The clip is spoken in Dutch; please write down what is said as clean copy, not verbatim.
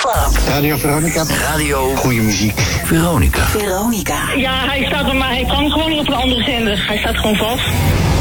Club. Radio Veronica. Radio. Goeie muziek. Veronica. Veronica. Ja, hij staat er, maar hij kan gewoon niet op een andere zender. Hij staat gewoon vast.